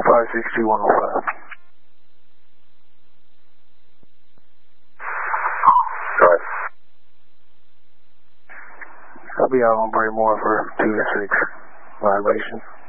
562-105. Go ahead. I'll be out on Braymore for 2 to 6 violations.